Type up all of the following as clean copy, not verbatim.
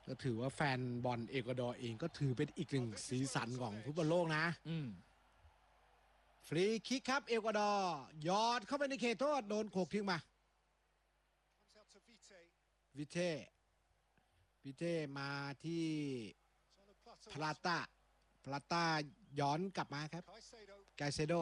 ก็ถือว่าแฟนบอลเอกวาดอร์เองก็ถือเป็นอีกหนึ่งสีสันของฟุตบอลโลกนะฟรีคิกครับเอกวาดอร์ยอดเข้าไปในเขตโทษโดนโขกทิ้งมาวิเทมาที่พลาต้าย้อนกลับมาครับไกเซโด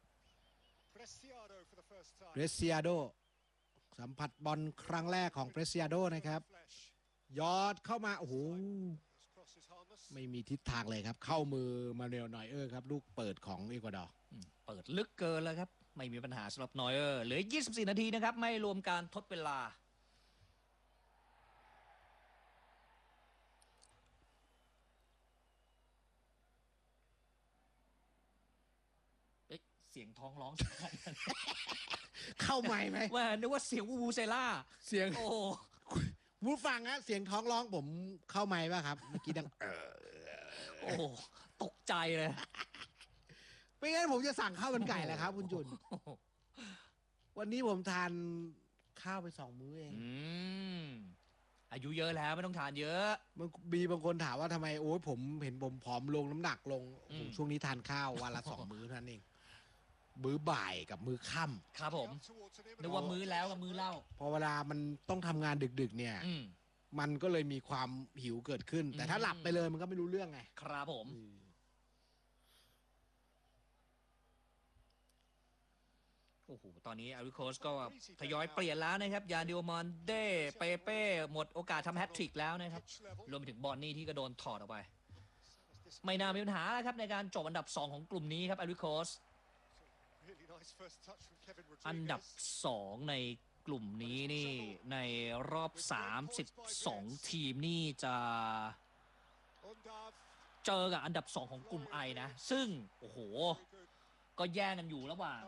เบรซิอาโดสัมผัสบอลครั้งแรกของเบรซิอาโดนะครับยอดเข้ามาโอ้โหไม่มีทิศทางเลยครับเข้ามือมาเนลนอยเออร์ครับลูกเปิดของเอกวาดอร์เปิดลึกเกินแล้วครับไม่มีปัญหาสำหรับนอยเออร์เหลือ24 นาทีนะครับไม่รวมการทดเวลาเสียงท้องร้องเข้าใหม่ไหมว่านึกว่าเสียงวูเซล่าเสียงโอ้วูฟังนะเสียงท้องร้องผมเข้าใหม่ป่ะครับเมื่อกี้ดังโอ้ตกใจเลยไม่งั้นผมจะสั่งข้าวมันไก่แหละครับคุณจุนวันนี้ผมทานข้าวไป2 มื้อเองอายุเยอะแล้วไม่ต้องทานเยอะมันมีบางคนถามว่าทำไมโอ้ยผมเห็นผมผอมลงน้ำหนักลงช่วงนี้ทานข้าววันละ2 มื้อนั่นเองมื้อบ่ายกับมื้อค่ำครับผมนึกว่ามื้อแล้วกับมื้อเล่าพอเวลามันต้องทำงานดึกๆเนี่ยมันก็เลยมีความหิวเกิดขึ้นแต่ถ้าหลับไปเลยมันก็ไม่รู้เรื่องไงครับผมโอ้โหตอนนี้อาริโคสก็ทยอยเปลี่ยนแล้วนะครับยาดิโอมอนเด้เปเป้หมดโอกาสทำแฮตทริกแล้วนะครับรวมไปถึงบอนนี่ที่ก็โดนถอดออกไปไม่น่ามีปัญหาแล้วครับในการจบอันดับ2ของกลุ่มนี้ครับอาริโคสอันดับ2ในกลุ่มนี้นี่ในรอบ32ทีมนี่จะเจอกับอันดับ2ของกลุ่ม I นะซึ่งโอ้โหก็แย่งกันอยู่ระหว่าง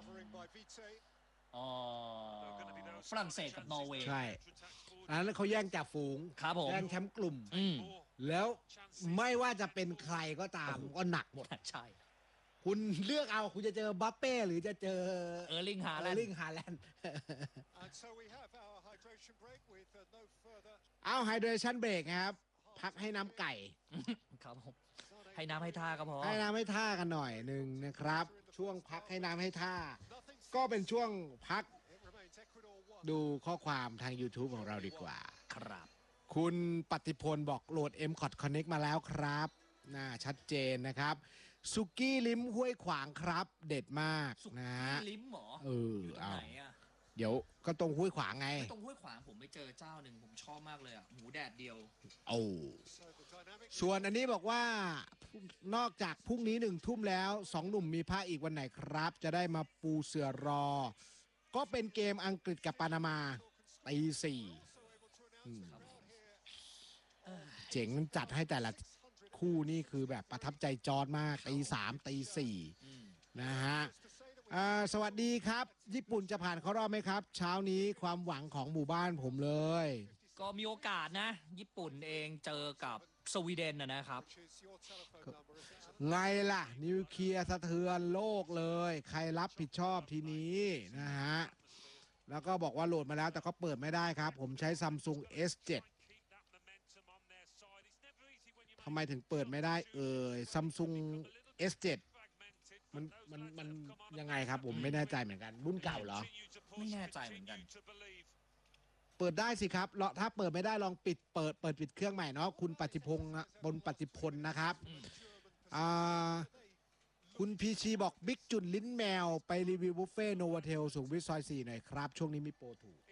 ฝรั่งเศสกับนอร์เวย์ใช่อันนั้นเขาแย่งจากฝูงครับผมแย่งแชมป์กลุ่มแล้วไม่ว่าจะเป็นใครก็ตามก็หนักหมดใช่คุณเลือกเอาคุณจะเจอบัปเป้หรือจะเจอเออร์ลิงฮาแลนด์เอาไฮเดรชั่นเบรกครับพักให้น้ำไก่ครับผมให้น้ำให้ท่าก็พอให้น้ำให้ท่ากันหน่อยหนึ่งนะครับช่วงพักให้น้ำให้ท่าก็เป็นช่วงพักดูข้อความทาง YouTube ของเราดีกว่าครับคุณปฏิพลบอกโหลด M-Cot Connect มาแล้วครับน่าชัดเจนนะครับสุกี้ลิ้มห้วยขวางครับเด็ดมากนะสุกี้ลิ้มหรออยู่ตรงไหนอ่ะเดี๋ยวก็ตรงห้วยขวางไงตรงห้วยขวางผมไปเจอเจ้าหนึ่งผมชอบมากเลยอ่ะหมูแดดเดียวโอ้ส่วนอันนี้บอกว่านอกจากพรุ่งนี้1 ทุ่มแล้ว2 หนุ่มมีภาคอีกวันไหนครับจะได้มาปูเสือรอก็เป็นเกมอังกฤษกับปานามาตี 4เจ๋งจัดให้แต่ละคู่นี่คือแบบประทับใจจอร์จมากตี 3ตี 4นะฮะสวัสดีครับญี่ปุ่นจะผ่านเข้ารอบไหมครับเช้านี้ความหวังของหมู่บ้านผมเลยก็มีโอกาสนะญี่ปุ่นเองเจอกับสวีเดนนะครับไงล่ะนิวเคลียร์สะเทือนโลกเลยใครรับผิดชอบทีนี้นะฮะแล้วก็บอกว่าโหลดมาแล้วแต่ก็เปิดไม่ได้ครับผมใช้ Samsung S7 ทำไมถึงเปิดไม่ได้Samsung S7 มันยังไงครับผมไม่แน่ใจเหมือนกันรุ่นเก่าเหรอไม่แน่ใจเหมือนกันเปิดได้สิครับถ้าเปิดไม่ได้ลองปิดเครื่องใหม่เนาะคุณปฏิพงศ์บนปฏิพลนะครับคุณพีชีบอกบิ๊กจุนลิ้นแมวไปรีวิวบุฟเฟ่โนวาเทลสุขุมวิทซอย4หน่อยครับช่วงนี้มีโปรถูก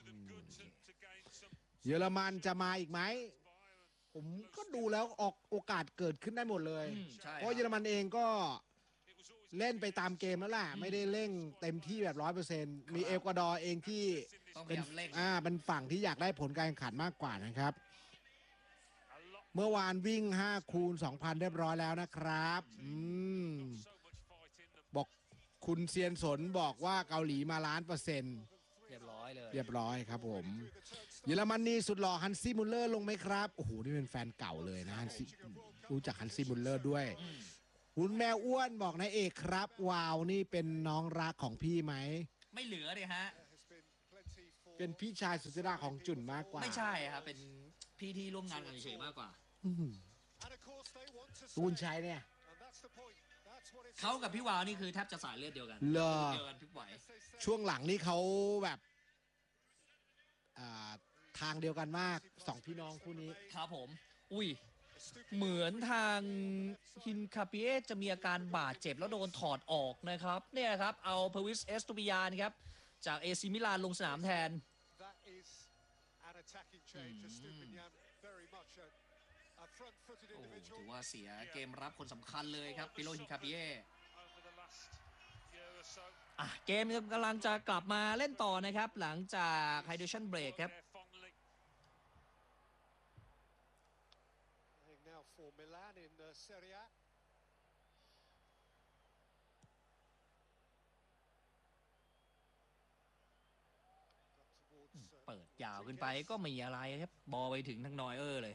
เยอรมันจะมาอีกไหมผมก็ดูแล้วออกโอกาสเกิดขึ้นได้หมดเลยเพราะเยอรมันเองก็เล่นไปตามเกมแล้วแหละไม่ได้เร่งเต็มที่แบบ 100% มีเอกวาดอร์เองที่เป็นฝั่งที่อยากได้ผลการแข่งขันมากกว่านะครับเมื่อวานวิ่ง5 คูณ 2,000 เรียบร้อยแล้วนะครับบอกคุณเซียนสนบอกว่าเกาหลีมา1,000,000% เรียบร้อยเลยเรียบร้อยครับผมเยอรมนีสุดหล่อฮันซี่มุลเลอร์ลงไหมครับโอ้โหนี่เป็นแฟนเก่าเลยนะฮันซี่รู้จักฮันซี่มุลเลอร์ด้วยคุณแมวอ้วนบอกนายเอกครับวาวนี่เป็นน้องรักของพี่ไหมไม่เหลือเลยฮะเป็นพี่ชายสุดที่รักของจุนมากกว่าไม่ใช่ครับพี่ที่ร่วมงานกันเฉยๆมากกว่าอื้อหือตูนชัยเนี่ยเขากับพี่วาวนี่คือแทบจะสายเลือดเดียวกันเหรอเดียวกันทุกวัยช่วงหลังนี่เขาแบบอ่าทางเดียวกันมากสองพี่น้องคู่นี้ครับผม อุ้ย เหมือนทางฮินคาปิเอะจะมีอาการบาดเจ็บแล้วโดนถอดออกนะครับ เนี่ยครับ เอาเพวิสเอสตูปิยานครับ จากเอซิมิลานลงสนามแทน โอ้ถือว่าเสียเกมรับคนสำคัญเลยครับปิโลฮินคาปิเอะเกมกำลังจะกลับมาเล่นต่อนะครับ หลังจากไฮเดรชั่นเบรกครับ เปิดยาวขึ้นไปก็ไม่มีอะไรครับ บอลไปถึงทางนอยเออร์เลย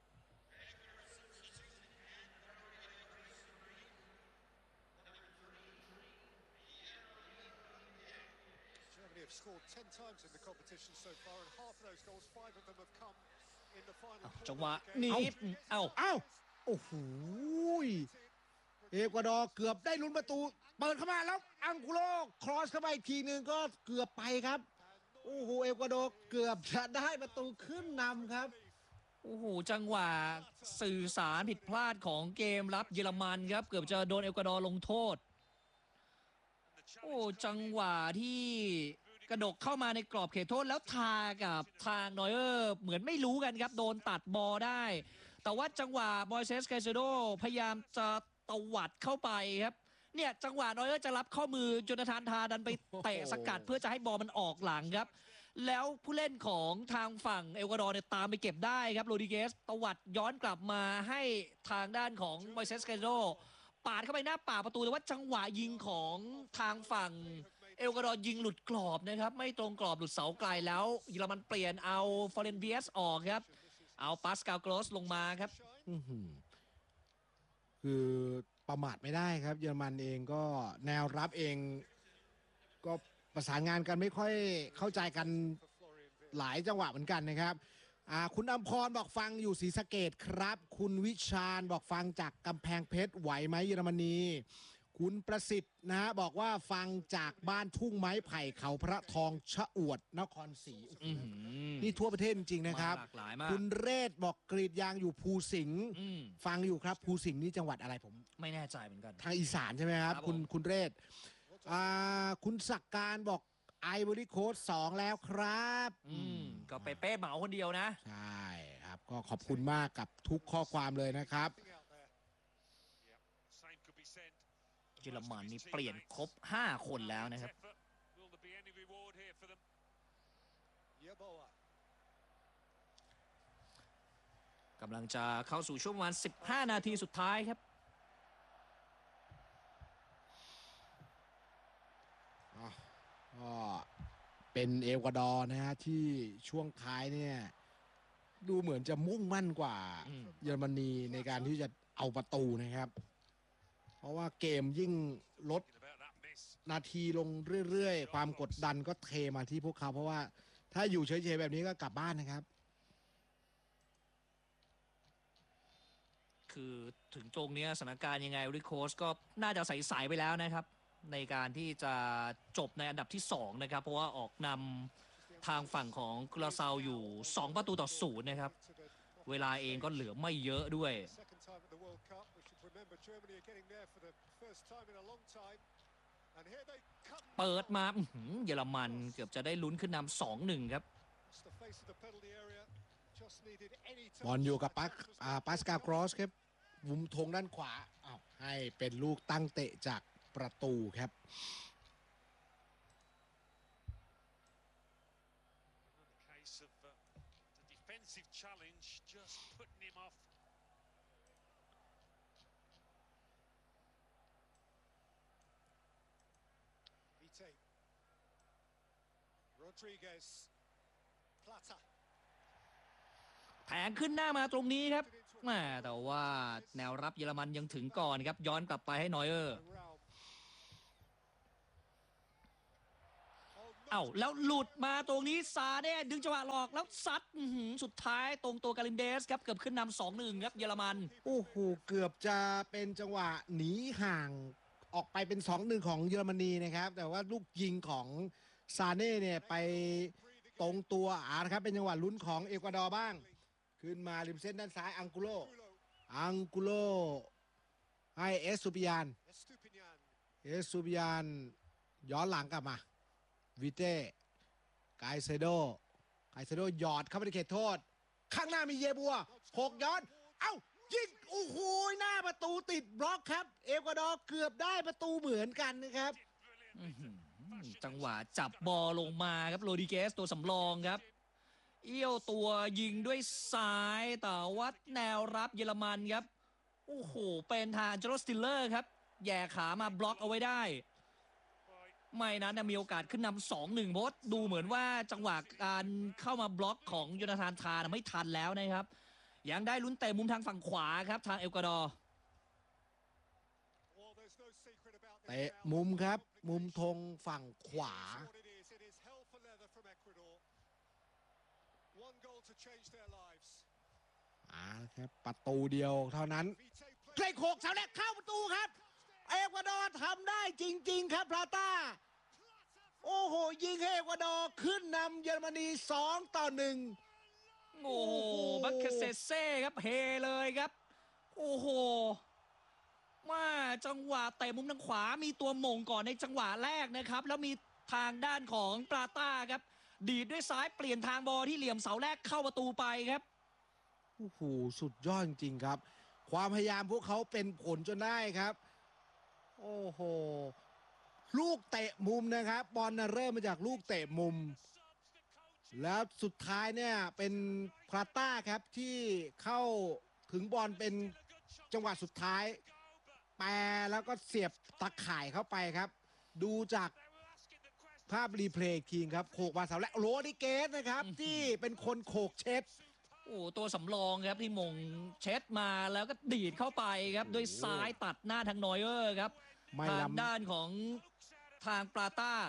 จังหวะนี้เอ้าเอ้า โอ้โหยเอกวาดอร์เกือบได้ลุ้นประตู เปิดเข้ามาแล้วอังกุโลครอสเข้าไปอีกทีหนึ่งก็เกือบไปครับ โอ้โห เอกวาดอร์เกือบจะได้ประตูขึ้นนำครับโอ้โห จังหวะสื่อสารผิดพลาดของเกมรับเยอรมันครับ เกือบจะโดนเอกวาดอร์ลงโทษ โอ้จังหวะที่กระดกเข้ามาในกรอบเขตโทษแล้วทากับทางนอยเออร์เหมือนไม่รู้กันครับ โดนตัดบอลได้ แต่ว่าจังหวะมอยเซสไคเซโดพยายามจะตวัดเข้าไปครับ เนี่ยจังหวะนอยเออร์จะรับข้อมือโจนาธานทาดันไปเตะสกัดเพื่อจะให้บอลมันออกหลังครับ แล้วผู้เล่นของทางฝั่งเอลกวาดอร์เนี่ยตามไปเก็บได้ครับโรดิเกสตวัดย้อนกลับมาให้ทางด้านของมอยเซสไคเซโดปาดเข้าไปหน้าป่ากประตูแต่ว่าจังหวะยิงของทางฝั่งเอลกวาดอร์ยิงหลุดกรอบนะครับไม่ตรงกรอบหลุดเสาไกลแล้วเยอรมันเปลี่ยนเอาฟอเรนเบียสออกครับเอาปาสกาลโกรสลงมาครับอื้อหือคือประมาทไม่ได้ครับ เยอรมันเองก็แนวรับเองก็ประสานงานกันไม่ค่อยเข้าใจกันหลายจังหวะเหมือนกันนะครับคุณอำพรบอกฟังอยู่ศรีสะเกดครับ คุณวิชาญบอกฟังจากกำแพงเพชรไหวไหมเยอรมนี คุณประสิทธิ์นะฮะบอกว่าฟังจากบ้านทุ่งไม้ไผ่เขาพระทองชะอวดนครศรีนี่ทั่วประเทศจริงๆนะครับหลากหลายมากคุณเรศบอกกรีดยางอยู่ภูสิงห์ฟังอยู่ครับภูสิงห์นี่จังหวัดอะไรผมไม่แน่ใจเหมือนกันทางอีสานใช่ไหมครับครับคุณเรศคุณศักการบอกไอวอรี่โค้ด2แล้วครับก็เป้เหมาคนเดียวนะใช่ครับก็ขอบคุณมากกับทุกข้อความเลยนะครับเยอรมันนี่เปลี่ยนครบ5 คนแล้วนะครับ กำลังจะเข้าสู่ช่วงประมาณ15 นาทีสุดท้ายครับก็เป็นเอกวาดอร์นะฮะที่ช่วงท้ายเนี่ยดูเหมือนจะมุ่งมั่นกว่าเยอรมนีในการที่จะเอาประตูนะครับ เพราะว่าเกมยิ่งลดนาทีลงเรื่อยๆ ความกดดันก็เทมาที่พวกเขา เพราะว่าถ้าอยู่เฉยๆแบบนี้ก็กลับบ้านนะครับคือถึงตรงเนี้ยสถานการณ์ยังไงริโคสก็น่าจะใสๆไปแล้วนะครับ ในการที่จะจบในอันดับที่ 2 นะครับ เพราะว่าออกนำทางฝั่งของกุราซาวอยู่ 2-0 นะครับ เวลาเองก็เหลือไม่เยอะด้วย เปิดมาเยอรมันเกือบจะได้ลุ้นขึ้นนำ 2-1 ครับบอลอยู่กับปัสกาลกรอสครับมุมธงด้านขวาให้เป็นลูกตั้งเตะจากประตูครับแผงขึ้นหน้ามาตรงนี้ครับแต่ว่าแนวรับเยอรมันยังถึงก่อนครับย้อนกลับไปให้นอยเออร์เอ้าแล้วหลุดมาตรงนี้ซาเน่ดึงจังหวะหลอกแล้วซัดสุดท้ายตรงตัวกาลินเดสครับเกือบขึ้นนำ 2-1 ครับเยอรมันโอ้โหเกือบจะเป็นจังหวะหนีห่างออกไปเป็น 2-1 ของเยอรมนีนะครับแต่ว่าลูกยิงของซาเน่เนี่ยไปตรงตัวนะครับเป็นจังหวะลุ้นของเอกวาดอร์บ้างขึ้นมาริมเส้นด้านซ้ายอังกุโลให้เอสซูปิยานย้อนหลังกลับมาวิเต้ไกเซโดหยอดเข้าไปในเขตโทษข้างหน้ามีเยบัวหกย้อนเอ้ายิงโอ้โหหน้าประตูติดบล็อกครับเอกวาดอร์เกือบได้ประตูเหมือนกันนะครับจังหวะจับบอลลงมาครับโรดิเกสตัวสำรองครับเอี้ยวตัวยิงด้วยซ้ายแต่ว่าแนวรับเยอรมันครับโอ้โหเป็นทางโจโรสติลเลอร์ครับแย่ขามาบล็อกเอาไว้ได้ไม่นั้นมีโอกาสขึ้นนำ 2-1 เพราะดูเหมือนว่าจังหวะการเข้ามาบล็อกของโยนาธานทาไม่ทันแล้วนะครับยังได้ลุ้นเตะมุมทางฝั่งขวาครับทางเอกวาดอร์เตะมุมครับมุมธงฝั่งขวาครับประตูเดียวเท่านั้นใกล้โขกเสาแรกเข้าประตูครับเอกวาดอร์ทำได้จริงๆครับพลาต้าโอ้โหยิงให้เอกวาดอร์ขึ้นนำเยอรมนี2-1 โอ้โหบัคเคเซเซ่ครับเฮเลยครับโอ้โหว่าจังหวะเตะมุมทางขวามีตัวหม่งก่อนในจังหวะแรกนะครับแล้วมีทางด้านของปราต้าครับดีดด้วยซ้ายเปลี่ยนทางบอลที่เหลี่ยมเสาแรกเข้าประตูไปครับโอ้โหสุดยอดจริงๆครับความพยายามพวกเขาเป็นผลจนได้ครับโอ้โหลูกเตะมุมนะครับบอลเริ่มมาจากลูกเตะมุมแล้วสุดท้ายเนี่ยเป็นพลาต้าครับที่เข้าถึงบอลเป็นจังหวะสุดท้ายแปรแล้วก็เสียบตะข่ายเข้าไปครับดูจากภาพรีเพลย์คิงครับโขกมาเสาและโรดิเกสนะครับที่เป็นคนโขกเช็ดโอ้ตัวสำรองครับที่มงเช็ดมาแล้วก็ดีดเข้าไปครับด้วยซ้ายตัดหน้าทางนอยเออร์ครับทางด้านของทางปราต้า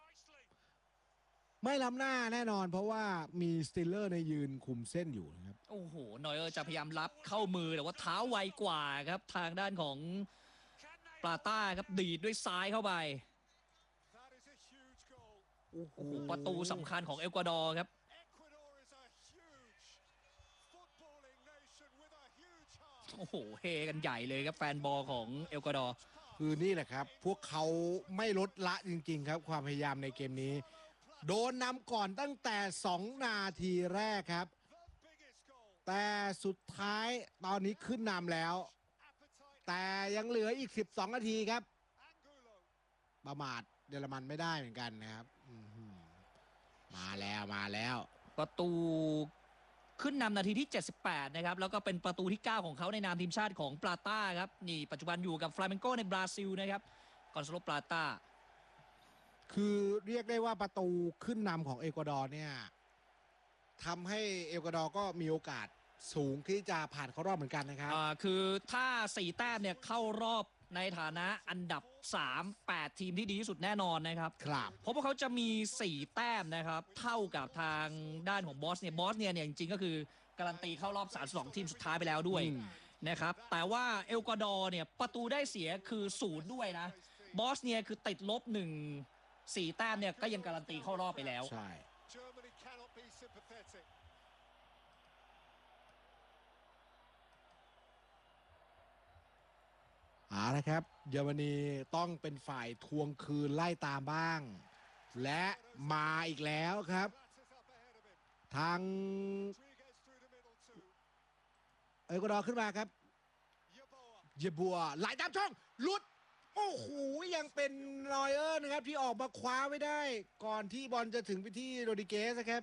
ไม่ล้ำหน้าแน่นอนเพราะว่ามีสติลเลอร์ในยืนคุมเส้นอยู่นะครับโอ้โหนอยเออร์จะพยายามรับเข้ามือแต่ว่าเท้าไวกว่าครับทางด้านของปราต้าครับดีดด้วยซ้ายเข้าไปโอ้โหประตูสำคัญของเอกวาดอร์ครับโอ้โหเฮกันใหญ่เลยครับแฟนบอลของเอกวาดอร์คือนี่แหละครับพวกเขาไม่ลดละจริงๆครับความพยายามในเกมนี้โดนนำก่อนตั้งแต่2นาทีแรกครับแต่สุดท้ายตอนนี้ขึ้นนำแล้วแต่ยังเหลืออีก12นาทีครับประมาทเยอรมันไม่ได้เหมือนกันนะครับมาแล้วประตูขึ้นนำนาทีที่78นะครับแล้วก็เป็นประตูที่9ของเขาในนามทีมชาติของปราต้าครับนี่ปัจจุบันอยู่กับฟลาเมนโกในบราซิลนะครับกอนซาโลปราต้าคือเรียกได้ว่าประตูขึ้นนำของเอกวาดอร์เนี่ยทำให้เอกวาดอร์ก็มีโอกาสสูงที่จะผ่านเข้ารอบเหมือนกันนะครับคือถ้า4แต้มเนี่ยเข้ารอบในฐานะอันดับ8ทีมที่ดีที่สุดแน่นอนนะครับครับเพราะว่าเขาจะมี4แต้มนะครับเท่ากับทางด้านของบอสเนี่ยจริงๆก็คือการันตีเข้ารอบ32ทีมสุดท้ายไปแล้วด้วยนะครับแต่ว่าเอกวาดอร์เนี่ยประตูได้เสียคือ0ด้วยนะบอสเนี่ยคือติดลบ4แต้มเนี่ยก็ยังการันตีเข้ารอบไปแล้วใช่นะครับเยอรมนีต้องเป็นฝ่ายทวงคืนไล่ตามบ้างและมาอีกแล้วครับทางเอกวาดอร์ขึ้นมาครับเยบัวไหลตามช่องหลุดโอ้โหยังเป็นนอยเออร์นะครับที่ออกมาคว้าไว้ได้ก่อนที่บอลจะถึงไปที่โรดิเกสนะครับ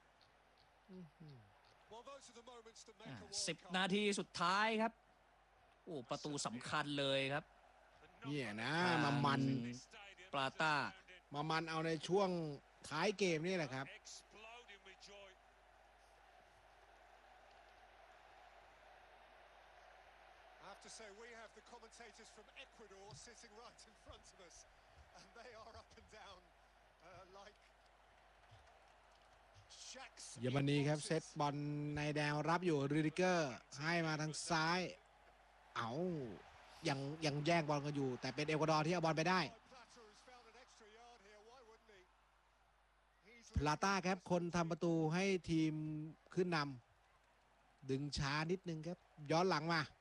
10นาทีสุดท้ายครับโอ้ประตูสำคัญเลยครับเนี่ยนะมันปราต้ามันเอาในช่วงท้ายเกมนี่แหละครับ say we have the commentators from Ecuador sitting right in front of us and they are up and down like เยอรมนีครับเซตบอลในแนวรับอยู่รูดิเกอร์ให้มาทางซ้ายเอายังแย่งบอลกันอยู่แต่เป็นเอกวาดอร์ที่เอาบอลไปได้พลาต้าครับคนทำประตูให้ทีมขึ้นนำดึงช้านิดนึงครับย้อนหลังมา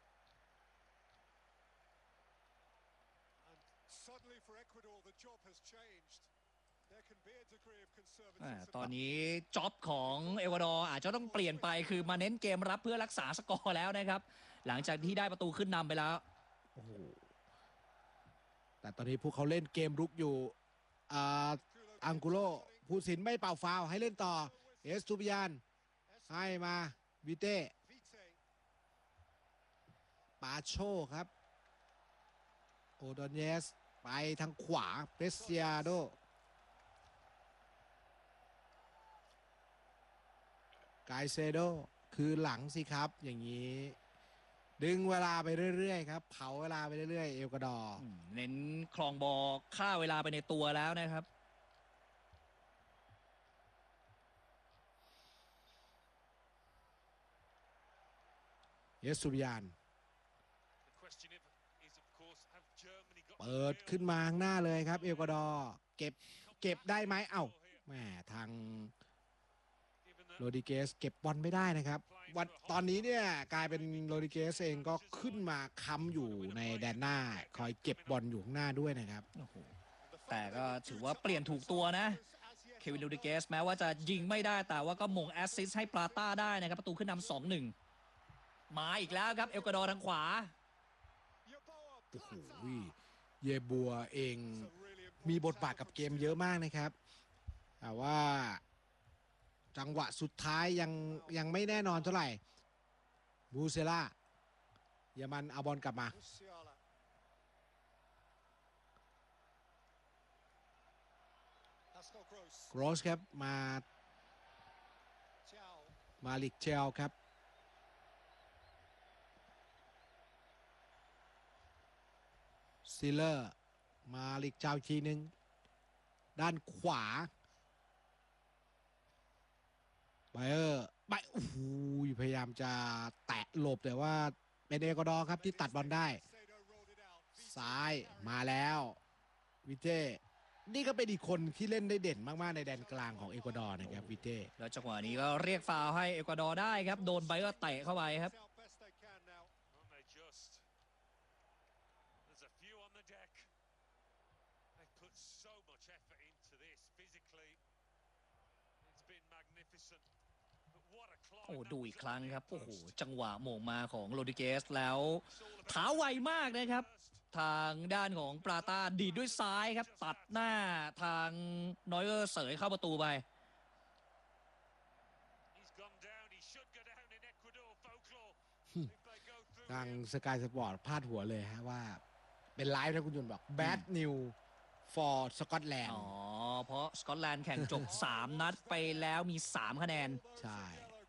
ตอนนี้จ็อบของเอกวาดอร์อาจจะต้องเปลี่ยนไปคือมาเน้นเกมรับเพื่อรักษาสกอร์แล้วนะครับหลังจากที่ได้ประตูขึ้นนำไปแล้วโอ้โหแต่ตอนนี้พวกเขาเล่นเกมรุกอยู่อังกุโลผู้สินไม่เป่าฟาวให้เล่นต่อเอสตูปิยานให้มาวิเต้ปาโชครับโอดอนเยสไปทางขวาเปเซียโดไกเซโดคือหลังสิครับอย่างนี้ดึงเวลาไปเรื่อยๆครับเผาเวลาไปเรื่อยๆเอลกวาดอร์เน้นคลองบอลฆ่าเวลาไปในตัวแล้วนะครับเยสุบิยานเปิดขึ้นมาข้างหน้าเลยครับเอลกวาดอร์เก็บได้ไหมเอ้าแหมทางโรดิเกสเก็บบอลไม่ได้นะครับวันตอนนี้เนี่ยกลายเป็นโรดิเกสเองก็ขึ้นมาค้ำอยู่ในแดนหน้าคอยเก็บบอลอยู่ข้างหน้าด้วยนะครับแต่ก็ถือว่าเปลี่ยนถูกตัวนะเควินโรดิเกสแม้ว่าจะยิงไม่ได้แต่ว่าก็มงแอสซิสต์ให้ปลาต้าได้นะครับประตูขึ้นนำ 2-1 มาอีกแล้วครับเอลกวาดอร์ทางขวาโอ้โหเยบัวเองมีบทบาทกับเกมเยอะมากนะครับแต่ว่าจังหวะสุดท้ายยังไม่แน่นอนเท่าไหร่บูเซล่าเยอรมันเอาบอลกลับมาโกรสครับมาลิกเชลครับซิลเลอร์มาลิกเจ้าทีนึงด้านขวาไบเออร์โอ้โหพยายามจะแตะหลบแต่ว่าเป็นเอกวาดอร์ครับที่ตัดบอลได้ซ้ายมาแล้ววิเต้นี่ก็เป็นอีกคนที่เล่นได้เด่นมากๆในแดนกลางของเอกวาดอร์นะครับวิเต้แล้วจังหวะนี้ก็เรียกฟาวล์ให้เอกวาดอร์ได้ครับโดนไบเออร์เตะเข้าไปครับโอ้ดูอีกครั้งครับโอ้โหจังหวะโมงมาของโรดิเกสแล้วเท้าไวมากนะครับทางด้านของปราต้าดีดด้วยซ้ายครับตัดหน้าทางนอยเออร์เสยเข้าประตูไปทางสกายสปอร์ตพาดหัวเลยฮะว่าเป็นไลฟ์นะคุณยุนบอก bad news for สกอตแลนด์เพราะสกอตแลนด์แข่งจบ 3 นัดไปแล้วมี 3 คะแนนใช่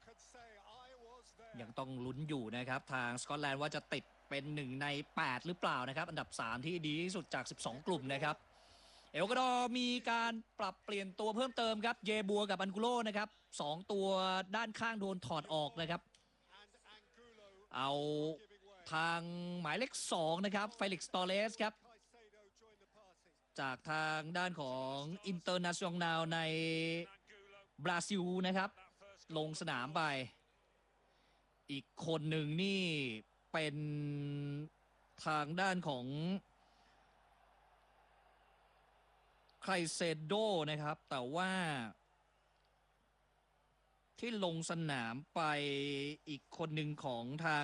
ยังต้องลุ้นอยู่นะครับทางสกอตแลนด์ว่าจะติดเป็น1 ใน 8 หรือเปล่านะครับอันดับ 3 ที่ดีที่สุดจาก 12 กลุ่มนะครับเอลกวาดอร์มีการปรับเปลี่ยนตัวเพิ่มเติมครับเยบัวกับอันกุโลนะครับ2ตัวด้านข้างโดนถอดออกนะครับเอาทางหมายเลข2นะครับเฟลิกซ์ตอเรสครับจากทางด้านของอินเตอร์เนชั่นแนลในบราซิลนะครับลงสนามไปอีกคนหนึ่งนี่เป็นทางด้านของไครเซโดนะครับแต่ว่าที่ลงสนามไปอีกคนหนึ่งของทาง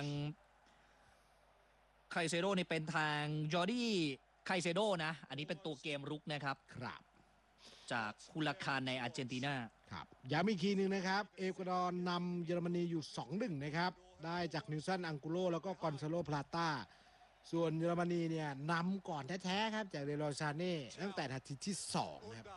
ไครเซโดนี่เป็นทางจอร์ดี้ไคเซโดนะอันนี้เป็นตัวเกมรุกนะครับครับจากคูลาคานในอาร์เจนตินาครับย้ำอีกทีหนึ่งนะครับเอกวาดอร์นำเยอรมนีอยู่ 2-1 นะครับได้จากนิวซันอังกุโลแล้วก็กอนซาโลพลาต้าส่วนเยอรมนีเนี่ยนำก่อนแท้ๆครับจากเรโรชาเน่ตั้งแต่นาทีที่2ครับ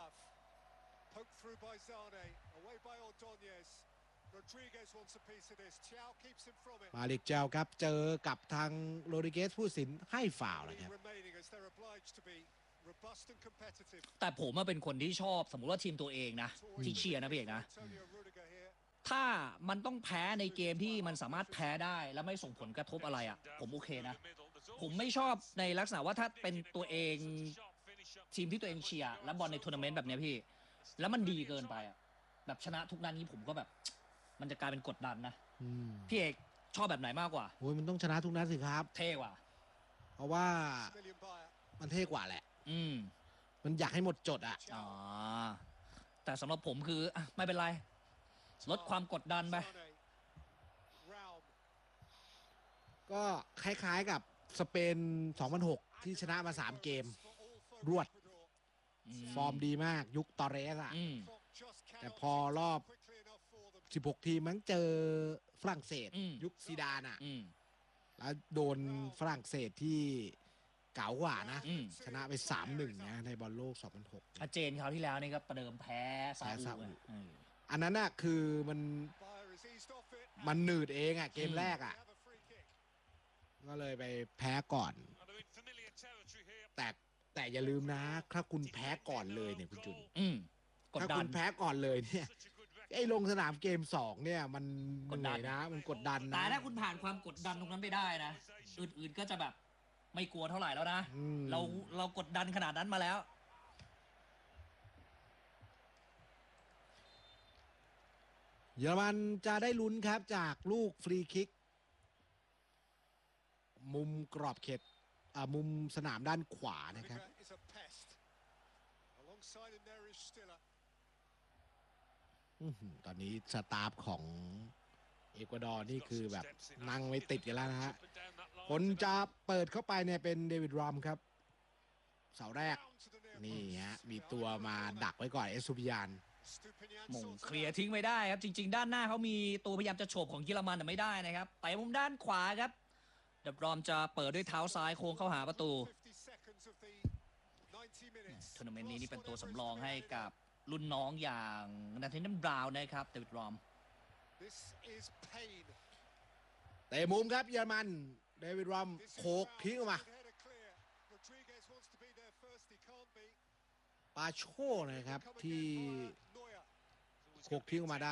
มาลิกเจลครับเจอกับทางโรดิเกสผู้สินให้ฟาวล์นะครับ robust and competitive. แต่ผมเป็นคนที่ชอบสมมุติว่าทีมตัวเองนะที่เชียร์นะพี่เอกนะ Antonio Rudiger here. ถ้ามันต้องแพ้ในเกมที่มันสามารถแพ้ได้แล้วไม่ส่งผลกระทบอะไรอ่ะผมโอเคนะผมไม่ชอบในลักษณะว่าถ้าเป็นตัวเองทีมที่ตัวเองเชียร์แล้วบอลในทัวร์นาเมนต์แบบเนี้ยพี่แล้วมันดีเกินไปอ่ะแบบชนะทุกนัดนี้ผมก็แบบมันจะกลายเป็นกดดันนะอืมพี่เอกชอบแบบไหนมากกว่าโอ้ยมันต้องชนะทุกนัดสิครับเท่กว่าเพราะว่า Million buyer. มันเท่กว่าแหละอืมมันอยากให้หมดจดอ่ะอ๋อแต่สำหรับผมคืออ่ะไม่เป็นไรลดความกดดันไป Sane. Raum. ก็คล้ายๆกับสเปน 2006 ที่ชนะมา 3 เกม For all for รวด Ecuador. ฟอร์มดีมากยุคตอเรสอ่ะอืม Clock just แต่ cannot พอรอบ tick quickly enough for them. 16 ทีมมั้งเจอฝรั่งเศสอืมยุคซีดานอ่ะอืมแล้วโดนฝรั่งเศสที่เก๋ากว่านะอืมชนะไป 3-1 นะในบอลโลก 2006 อาเจนคราวที่แล้วนี่ก็ประเดิมแพ้ซาแพ้ซาอุอุอะเอออันนั้นน่ะคือมัน Buyer is eased off it. มันหนืดเองอ่ะ เกมแรก They อ่ะ have a free kick. ก็เลยไปแพ้ก่อน แต่อย่าลืมนะ ถ้าคุณแพ้ก่อนเลยเนี่ยคุณจุนอืมกดถ้าดัคุนณแพ้ก่อนเลยเนี่ยไอ้ลงสนามเกม 2 เนี่ยมันกดเหดันื่นอยนะ มันกดดันแต่นะถ้าคุณผ่านความกดดันตรงนั้นไปได้นะอื่นๆก็จะแบบไม่กลัวเท่าไหร่แล้วนะอืมเรากดดันขนาดนั้นมาแล้วเยอรมันจะได้ลุ้นครับจากลูกฟรีคิก มุมกรอบเขตมุมสนามด้านขวานะครับ Rudiger is a pest. Alongside him there is Stiller. อื้อหือตอนนี้สตาฟของเอกวาดอร์นี่คือแบบนั่งไม่ติดกันแล้วนะฮะ คนจะเปิดเข้าไปเนี่ยเป็นเดวิดรอมครับ เสาแรก Down to the near นี่ post. ฮะ มีตัวมาดักไว้ก่อนเอสซูบิยาน Stupinian มง sorts เค it ลียร์ out. ทิ้งไม่ได้ครับ จริง ๆ ด้านหน้าเขามีตัวพยายามจะโฉบของเยอรมันแต่ไม่ได้นะครับไปมุมด้านขวาครับเดบรอมจะเปิดด้วยเท้าซ้ายโค้งเข้าหาประตู 50 seconds of the 90 minutes. ทัวร์นาเมนต์นี้นี่เป็นตัวสำรองให้กับรุ่นน้องอย่างนาธานีลบราวน์นะครับเดวิดรอม This is pain. เตะมุมครับเยอรมัน เดวิดรอม This is โขก Raul. ทิ้งออกมา Good header clear. Rodriguez wants to be there first. He can't be. ปาโชนะครับ Come ที่ again via Neuer. โขกทิ้งออกมาได้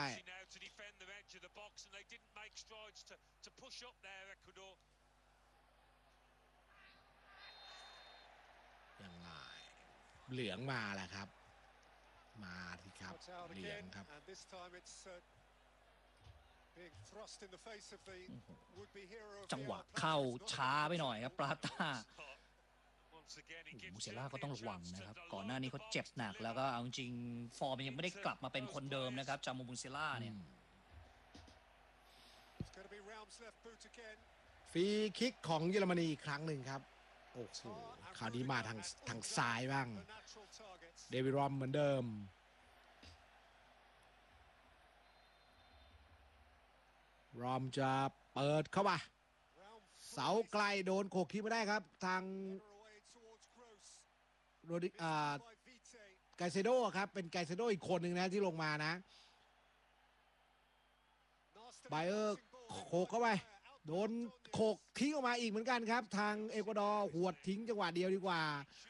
ยังไงเหลืองมาแหละครับ มาสิครับ Cuts out เหลือง again, ครับ and this time it's being thrust in the face of the would-be hero of จังหวะ the hour. เข้า It's not ช้าไปหน่อยครับปราต้ามูมูเซเซล่าล่าก็ก็ต้ต้ออง งระระวัวังงนะนะคครัรับบ ก่ก่ออน นหหน้าน้านี้นี้เขาเขาเจ็เจ็บบ หหนันักกแล้แล้ว วก็ก็เอาจริงฟอร์มยังไม่ได้กลับมาเป็นคนเดิมนะครับจามูมูเซล่าเนี่ย It's going to be Raum's left boot again. ฟรีคิกของเยอรมนีอีกครั้งหนึ่งครับ โอ้โหคราวนี้มาทางซ้ายบ้าง The natural targets. เดวิดรอมเหมือนเดิม รอมจะเปิดเข้ามา Raum เสาไกลโดนโขกทิ้งไม่ได้ครับ ทาง header away towards Gross. โรดิ Missed by Vite. ไกเซโดครับ เป็นไกเซโดอีกคนหนึ่งนะที่ลงมานะ Nastily ไบเออร์ passing ball. โขกเข้าไป โดนโขกทิ้งออกมาอีกเหมือนกันครับ ทางเอกวาดอร์หวดทิ้งจังหวะเดียวดีกว่า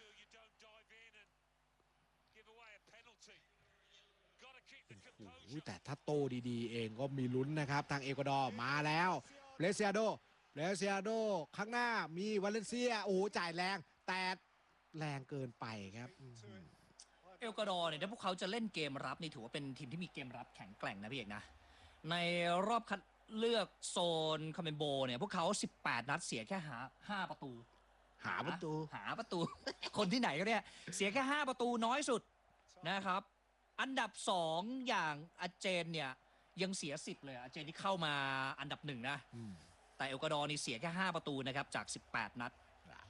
แต่ถ้าโตดีๆ เองก็มีลุ้นนะครับ ทางเอกวาดอร์มาแล้วเบรเซียโดข้างหน้ามีวาเลนเซีย โอ้โหจ่ายแรง แต่แรงเกินไปครับอื้อหือเอลกวาดอร์เนี่ยถ้าพวกเขาจะเล่นเกมรับนี่ถือว่าเป็นทีมที่มีเกมรับแข็งแกร่งนะพี่เอกนะ ในรอบคัดเลือกโซนคอมเมนโบเนี่ยพวกเขา 18 นัดเสียแค่5 ประตูหาประตูหาประตู คนที่ไหนก็เนี่ยเสียแค่ 5 ประตูน้อยสุดนะครับ อันดับ 2 อย่างอาเจนเนี่ยยังเสีย10เลยอาเจนที่เข้ามาอันดับ 1 นะอืมแต่เอลกวาดอร์นี่เสียแค่ 5 ประตูนะครับจาก 18 นัด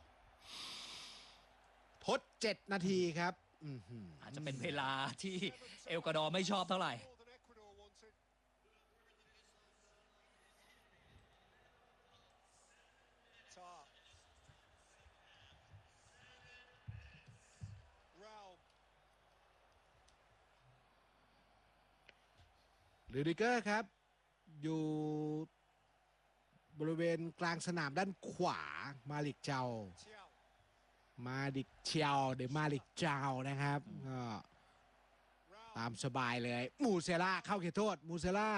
ทด7 นาทีครับอื้อหืออาจจะเป็นเวลาที่เอลกวาดอร์ไม่ชอบเท่าไหร่ More than Ecuador wanted. Tar. Raum. ลูดิเกอร์ครับ อยู่บริเวณกลางสนามด้านขวามาลิกเจ้า Thiaw. มาดิกเชียวหรือมาลิกเจ้านะครับก็ตามสบายเลยมูเซล่าเข้าเขตโทษมูเซล่า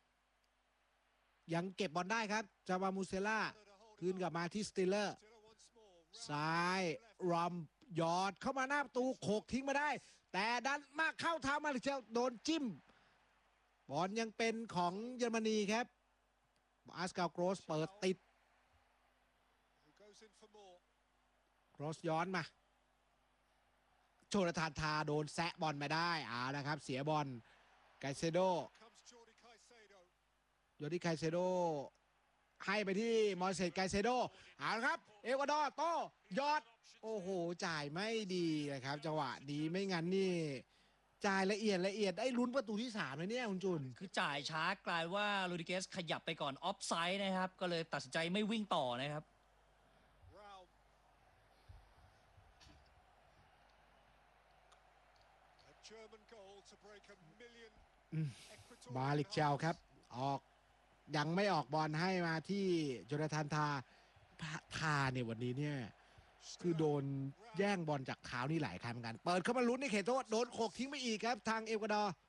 ยังเก็บบอลได้ครับจาวามูเซล่าคืนกลับมาที่สติลเลอร์ซ้ายรอมยอดเข้ามาหน้าประตูโขกทิ้งมาได้ แต่ดันมาเข้าเท้ามาลิกเชียวโดนจิ้มบอลยังเป็นของเยอรมนีครับอาสกาโกรสเปิดติดโกรสย้อนมาโจนาธานทาโดนแซะบอลมาได้นะครับเสียบอลไกเซโดโยดิไคเซโดให้ไปที่มอร์เซตไกเซโดละครับเอกวาดอร์โตยอดโอ้โหจ่ายไม่ดีเลยครับจังหวะนี้ไม่งั้นนี่จ่ายละเอียดได้ลุ้นประตูที่3เลยเนี่ยคุณจุนคือจ่ายช้ากลายว่าลูดิเกสขยับไปก่อนออฟไซด์นะครับก็เลยตัดสินใจไม่วิ่งต่อนะครับมาลิกเชลครับออกยังไม่ออกบอลให้มาที่โจนาธานทาเนี่ยวันนี้เนี่ยคือโดนแย่งบอลจากเท้านี่หลายครั้งเหมือนกันเปิดเข้ามาลุ้นในเขตโทษโดนโขกทิ้งไปอีกครับทางเอกวาดอร์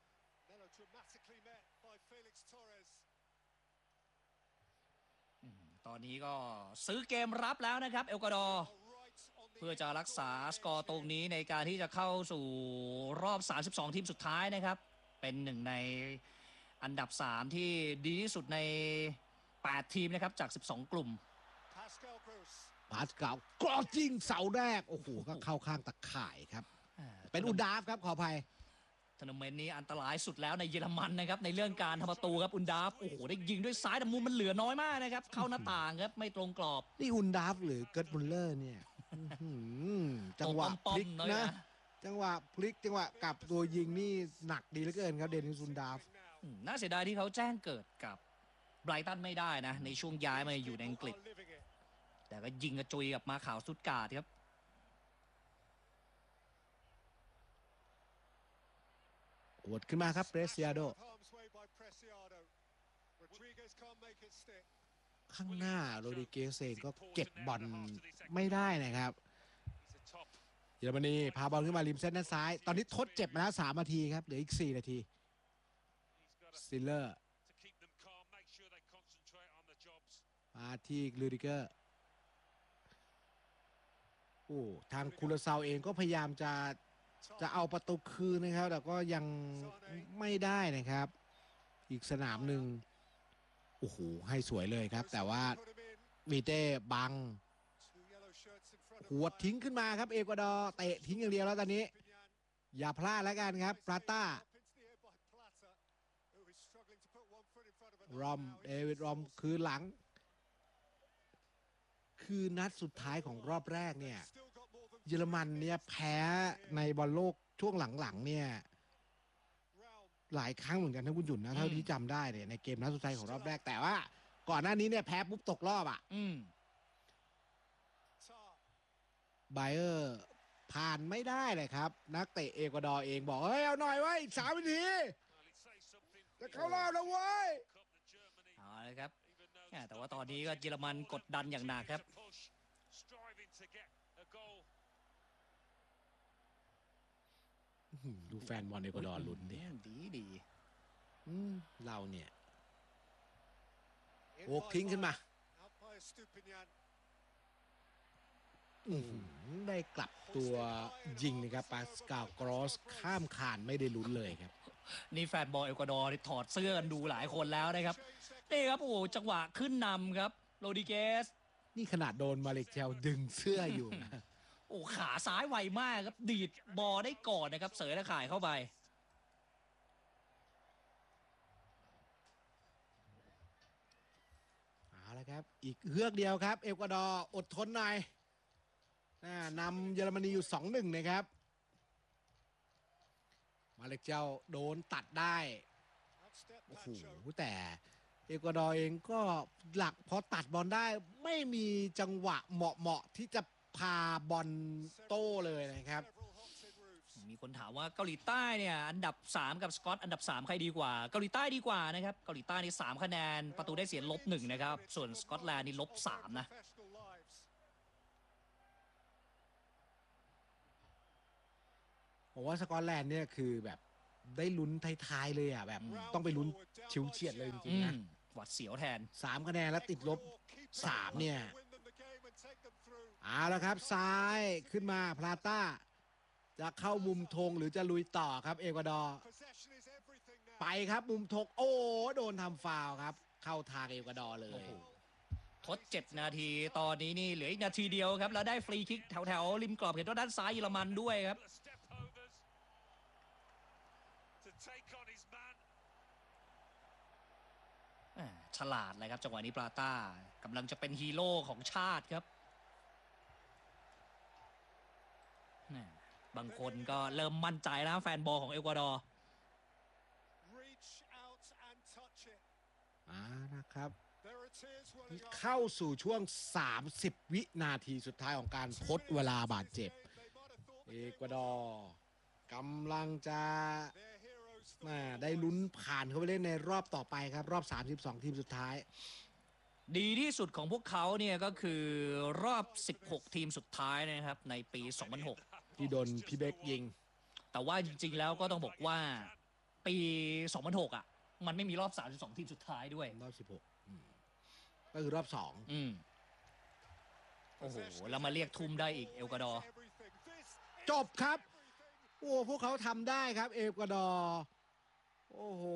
ตอนนี้ก็ซื้อเกมรับแล้วนะครับเอกวาดอร์เพื่อจะรักษาสกอร์ตรงนี้ในการที่จะเข้าสู่รอบ32ทีมสุดท้ายนะครับเป็นหนึ่งในอันดับ3ที่ดีที่สุดใน8ทีมนะครับจาก12กลุ่มพาสกาลกรอจริงเสาแรกโอ้โหก็เข้าข้างตะข่ายครับเป็นอุนดาฟครับขออภัยทัวร์นาเมนต์นี้อันตรายสุดแล้วในเยอรมันนะครับในเรื่องการทำประตูครับอุนดาฟโอ้โหได้ยิงด้วยซ้ายแต่มุมมันเหลือน้อยมากนะครับเข้าหน้าต่างครับไม่ตรงกรอบนี่อุนดาฟหรือเกิร์ตมุลเลอร์เนี่ยจังหวะพลิกนะจังหวะพลิกจังหวะกลับตัวยิงนี่หนักดีเหลือเกินครับเดนิสอุนดาฟน่าเสียดายที่เขาแจ้งเกิดกับไบรตันไม่ได้นะในช่วงย้ายมาอยู่ในอังกฤษแต่ก็ยิงกระจุยกับมาข่าวสุดกาดครับกดขึ้นมาครับเปรซิอาโดข้างหน้าโรดิเกเซนก็เก็บบอลไม่ได้นะครับเยอรมนีพาบอลขึ้นมาริมเส้นด้านซ้ายตอนนี้ทดเจ็บมาแล้ว3 นาทีครับเหลืออีก4 นาทีสติลเลอร์มาที่ลูดิเกอร์โอ้ทางคูลาซาวเองก็พยายามจะเอาประตูคืนนะครับแต่ก็ยังไม่ได้นะครับอีกสนามหนึ่งโอ้โหให้สวยเลยครับแต่ว่ามีเต้บังหัวทิ้งขึ้นมาครับเอกวาดอร์เตะทิ้งอย่างเดียวแล้วตอนนี้อย่าพลาดแล้วกันครับปราต้ารอมเดวิดรอมคือหลังคือนัดสุดท้ายของรอบแรกเนี่ยเยอรมันเนี่ยแพ้ในบอลโลกช่วงหลังๆเนี่ยหลายครั้งเหมือนกันนะคุณหยุ่นนะเท่าที่จำได้เนี่ยในเกมนัดสุดท้ายของรอบแรกแต่ว่าก่อนหน้านี้เนี่ยแพ้ปุ๊บตกรอบไบเออร์ผ่านไม่ได้เลยครับนักเตะเอกวาดอร์เองบอกเฮ้ยเอาหน่อยไว้3 นาทีจะเข้ารอบแล้วเว้ยเอาเลยครับแต่ว่าตอนนี้ก็เยอรมันกดดันอย่างหนักครับดูแฟนบอลเอกวาดอร์ลุ้นเนี่ยดีเราเนี่ยโอกทิ้งขึ้นมาได้กลับตัวยิงนะครับปาสกาลกรอสข้ามคานไม่ได้ลุ้นเลยครับนี่แฟนบอลเอกวาดอร์ถอดเสื้อกันดูหลายคนแล้วนะครับนี่ครับโอ้จังหวะขึ้นนำครับโรดิเกสนี่ขนาดโดนมาเลเซียดึงเสื้ออยู่นะโอ้ขาซ้ายไวมากครับดีดบอลได้ก่อนนะครับเสยตะข่ายเข้าไปเอาละครับอีกเฮือกเดียวครับเอกวาดอร์อดทนหน่อยนำเยอรมนีอยู่ 2-1 นะครับมาเลเซียโดนตัดได้โอ้โหแต่เอกวาดอร์เองก็หลักพอตัดบอลได้ไม่มีจังหวะเหมาะที่จะพาบอลโต้เลยนะครับมีคนถามว่าเกาหลีใต้เนี่ยอันดับ3กับสกอตอันดับ3ใครดีกว่าเกาหลีใต้ดีกว่านะครับเกาหลีใต้นี่3 คะแนนประตูได้เสีย-1นะครับส่วนสกอตแลนด์นี่-3นะผมว่าสกอตแลนด์เนี่ยคือแบบได้ลุ้นท้ายๆเลยอ่ะแบบต้องไปลุ้นชิวเฉียดเลยจริงๆนะหวัดเสียวแทน 3 คะแนนแล้วติดลบ 3 เนี่ยเอาละครับซ้ายขึ้นมาพลาต้าจะเข้ามุมธงหรือจะลุยต่อครับเอกวาดอร์ไปครับมุมธงโอ้โดนทำฟาวล์ครับเข้าทางเอกวาดอร์เลยโอ้โห ทด 7 นาทีตอนนี้นี่เหลืออีกนาทีเดียวครับ แล้วได้ฟรีคิกแถวๆริมกรอบเขตโทษด้านซ้ายเยอรมันด้วยครับ ฉลาดเลยครับจังหวะนี้ปลาต้ากำลังจะเป็นฮีโร่ของชาติครับแหม่บางคนก็เริ่มมั่นใจแล้วแฟนบอลของเอกวาดอร์นะครับเข้าสู่ช่วง 30 วินาทีสุดท้ายของการทดเวลาบาดเจ็บเอกวาดอร์กำลังจะได้ลุ้นผ่านเข้าไปเล่นในรอบต่อไปครับรอบ 32 ทีมสุดท้ายดีที่สุดของพวกเขาเนี่ยก็คือรอบ 16 ทีมสุดท้ายนะครับในปี 2006 ที่โดนพี่เบกยิงแต่ว่าจริงๆแล้วก็ต้องบอกว่าปี 2006 อ่ะ มันไม่มีรอบ 32 ทีมสุดท้ายด้วยรอบ 16ก็คือรอบโอ้โห แล้วมาเรียกทุ่มได้อีกเอกวาดอร์ 2 จบครับ โอ้พวกเขาทำได้ครับเอกวาดอร์โอ้โห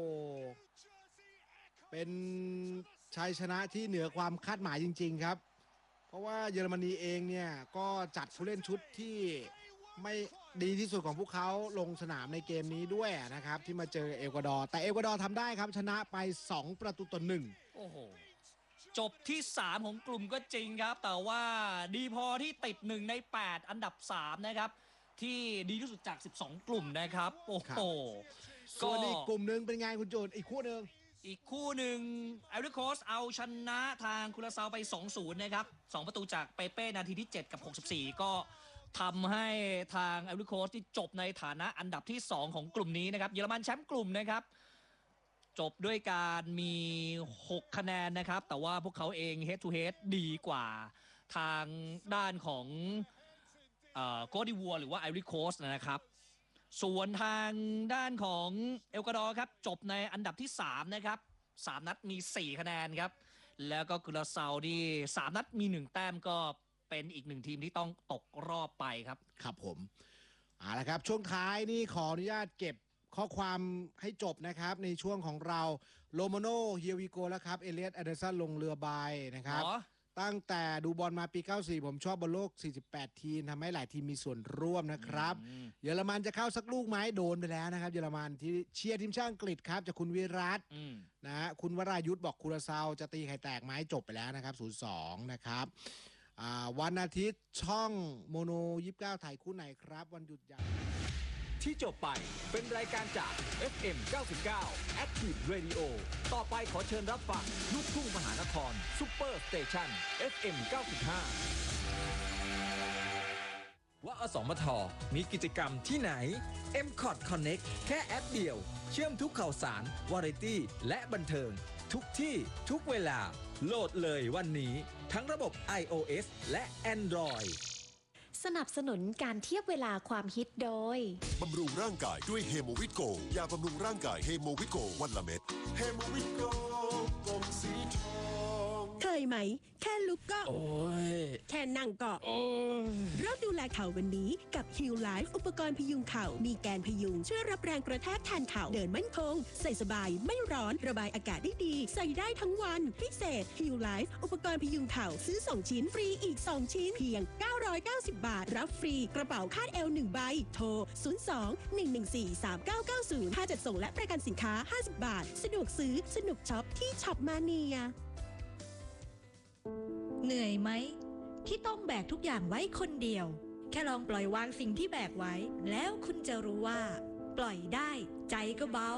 เป็นชัยชนะที่เหนือความคาดหมายจริงๆครับ เพราะว่าเยอรมนีเองเนี่ยก็จัดผู้เล่นชุดที่ไม่ดีที่สุดของพวกเขาลงสนามในเกมนี้ด้วยนะครับที่มาเจอเอกวาดอร์แต่เอกวาดอร์ทำได้ครับชนะไป2-1 โอ้โห จบที่ 3 ของกลุ่มก็จริงครับ แต่ว่าดีพอที่ติด1ใน 8 อันดับ 3 นะครับ ที่ดีที่สุดจาก 12 กลุ่มนะครับ โอ้โหส่วนอีกกลุ่มหนึ่งเป็นไงคุณจูนอีกคู่หนึ่งอีกคู่หนึ่งไอริโคสเอาชนะทางคุราซาวไป 2-0 นะครับ 2 ประตูจากเปเป้นาทีที่ 7 กับ 64 ก็ทำให้ทางไอริโคสที่จบในฐานะอันดับที่ 2 ของกลุ่มนี้นะครับ เยอรมันแชมป์กลุ่มนะครับ จบด้วยการมี 6 คะแนนนะครับ แต่ว่าพวกเขาเอง head to head ดีกว่าทางด้านของโคดิวัวหรือว่าไอริโคสนะครับ ส่วนทางด้านของเอกวาดอร์ครับจบในอันดับที่ 3 นะครับ 3 นัดมี 4 คะแนนครับ แล้วก็กุราซาวที่3 นัดมี 1 แต้มก็เป็นอีก 1 ทีมที่ต้องตกรอบไปครับครับผมเอาละครับช่วงท้ายนี่ขออนุญาตเก็บข้อความให้จบนะครับในช่วงของเราโลโมโนเฮียวิโกแล้วครับเอเลียตแอเดอร์สันลงเรือใบนะครับตั้งแต่ดูบอลมาปี 94 ผมชอบบอลโลก 48 ทีมทำให้หลายทีมมีส่วนร่วมนะครับเยอรมันจะเข้าสักลูกไหมโดนไปแล้วนะครับเยอรมันที่เชียร์ทีมชาติอังกฤษครับจากคุณวิรัตนะฮะคุณวรายุทธบอกคูราซาวจะตีไข่แตกไหมจบไปแล้วนะครับ 0-2 นะครับวันอาทิตย์ช่องโมโน 29 ถ่ายคู่ไหนครับวันหยุดยาวที่จบไปเป็นรายการจาก FM 99 Active Radio ต่อไปขอเชิญรับฟังลูกทุ่งมหานครซุปเปอร์สเตชัน FM 95ว่าอสมทมีกิจกรรมที่ไหน MCOT Connect แค่แอปเดียวเชื่อมทุกข่าวสารวาไรตี้และบันเทิงทุกที่ทุกเวลาโหลดเลยวันนี้ทั้งระบบ iOS และ Android สนับสนุนการเทียบเวลาความฮิตโดยบำรุงร่างกายด้วยเฮโมวิโกยาบำรุงร่างกายเฮโมวิโกวันละเม็ดเฮโมวิโกกลมสีทองเคยไหมแค่ลุกก็โอ้ยแค่นั่งก็โอ้ยเริ่มดูแลเข่าวันนี้กับ Heal Life อุปกรณ์พยุงเข่ามีแกนพยุงช่วยรับแรงกระแทกแทนเข่าเดินมั่นคงใส่สบายไม่ร้อนระบายอากาศได้ดีใส่ได้ทั้งวันพิเศษ Heal Life อุปกรณ์พยุงเข่าซื้อ2ชิ้นฟรีอีก2ชิ้นเพียง990 บาทรับฟรีกระเป๋าคาดเอว1ใบโทร02-114-3990ค่าจัดส่งและประกันสินค้า50 บาทสะดวกซื้อสนุกช็อปที่ช็อปมาเนียเหนื่อยไหมที่ต้องแบกทุกอย่างไว้คนเดียวแค่ลองปล่อยวางสิ่งที่แบกไว้แล้วคุณจะรู้ว่าปล่อยได้ใจก็เบา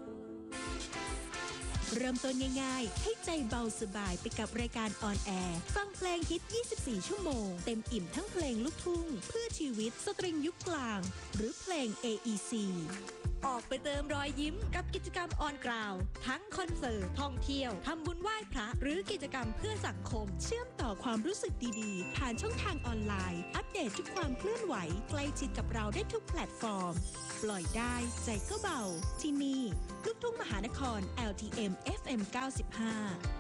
เริ่มต้นง่ายๆให้ใจเบาสบายไปกับรายการออนแอร์ฟังเพลงฮิต24ชั่วโมงเต็มอิ่มทั้งเพลงลูกทุ่งเพื่อชีวิตสตริงยุคกลางหรือเพลง AEC ออกไปเติมรอยยิ้มกับกิจกรรมออนกราวทั้งคอนเสิร์ตท่องเที่ยวทำบุญไหว้พระหรือกิจกรรมเพื่อสังคมเชื่อมต่อความรู้สึกดีๆ ผ่านช่องทางออนไลน์ อัปเดตทุกความเคลื่อนไหวใกล้ชิดกับเราได้ทุกแพลตฟอร์ม ปล่อยได้ใจก็เบาที่นี่ลูกทุ่งมหานคร LTM FM 95